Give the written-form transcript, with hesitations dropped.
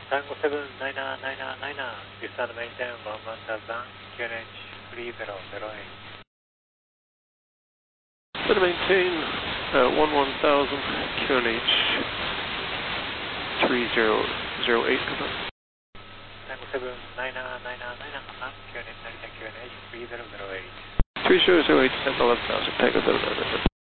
Tango 79999, descend maintain 11,000, QNH 3008. Descend maintain 11,000, QNH 3008. Tango 79999, QNH 3008. 3008, descend 11,000, Tango 799.